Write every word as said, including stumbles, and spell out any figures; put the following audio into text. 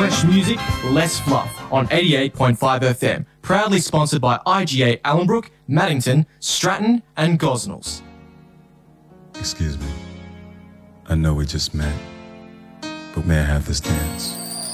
Fresh music, less fluff on eighty-eight point five F M. Proudly sponsored by I G A Allenbrook, Maddington, Stratton and Gosnells. Excuse me. I know we just met, but may I have this dance?